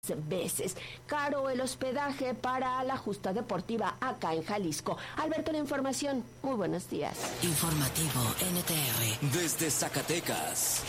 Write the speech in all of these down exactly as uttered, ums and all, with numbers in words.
veces. Caro el hospedaje para la justa deportiva acá en Jalisco. Alberto, la información. Muy buenos días. Informativo N T R. Desde Zacatecas.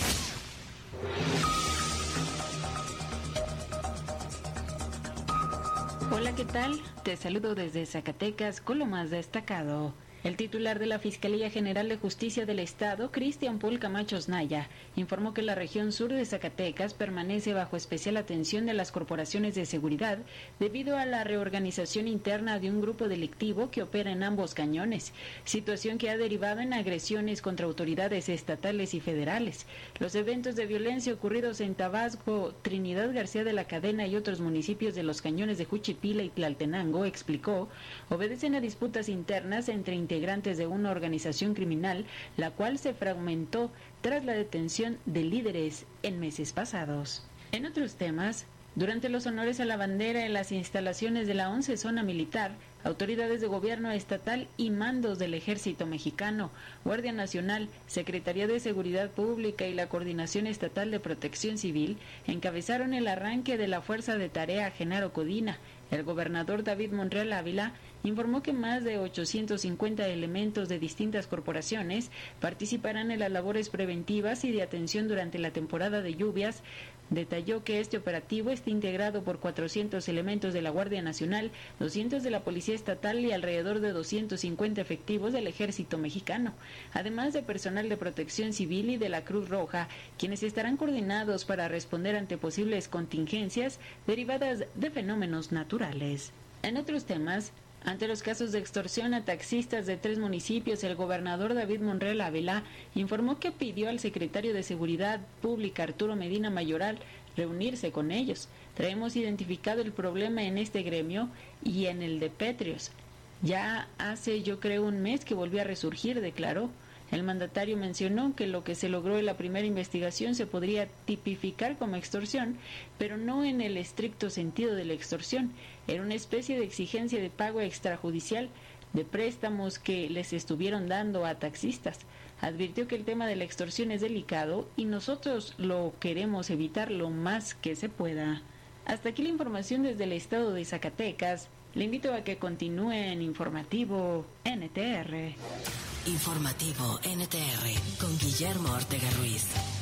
Hola, ¿qué tal? Te saludo desde Zacatecas con lo más destacado. El titular de la Fiscalía General de Justicia del Estado, Cristian Paul Camacho Osnaya, informó que la región sur de Zacatecas permanece bajo especial atención de las corporaciones de seguridad debido a la reorganización interna de un grupo delictivo que opera en ambos cañones, situación que ha derivado en agresiones contra autoridades estatales y federales. Los eventos de violencia ocurridos en Tabasco, Trinidad García de la Cadena y otros municipios de los cañones de Juchipila y Tlaltenango, explicó, obedecen a disputas internas entre integrantes de una organización criminal, la cual se fragmentó tras la detención de líderes en meses pasados. En otros temas, durante los honores a la bandera en las instalaciones de la once Zona Militar, autoridades de gobierno estatal y mandos del Ejército Mexicano, Guardia Nacional, Secretaría de Seguridad Pública y la Coordinación Estatal de Protección Civil encabezaron el arranque de la Fuerza de Tarea Genaro Codina. El gobernador David Monreal Ávila informó que más de ochocientos cincuenta elementos de distintas corporaciones participarán en las labores preventivas y de atención durante la temporada de lluvias. Detalló que este operativo está integrado por cuatrocientos elementos de la Guardia Nacional, doscientos de la Policía Estatal y alrededor de doscientos cincuenta efectivos del Ejército Mexicano, además de personal de Protección Civil y de la Cruz Roja, quienes estarán coordinados para responder ante posibles contingencias derivadas de fenómenos naturales. En otros temas, ante los casos de extorsión a taxistas de tres municipios, el gobernador David Monreal Ávila informó que pidió al secretario de Seguridad Pública, Arturo Medina Mayoral, reunirse con ellos. Traemos identificado el problema en este gremio y en el de Pétreos. Ya hace, yo creo, un mes que volvió a resurgir, declaró. El mandatario mencionó que lo que se logró en la primera investigación se podría tipificar como extorsión, pero no en el estricto sentido de la extorsión. Era una especie de exigencia de pago extrajudicial de préstamos que les estuvieron dando a taxistas. Advirtió que el tema de la extorsión es delicado y nosotros lo queremos evitar lo más que se pueda. Hasta aquí la información desde el estado de Zacatecas. Le invito a que continúe en Informativo N T R. Informativo N T R con Guillermo Ortega Ruiz.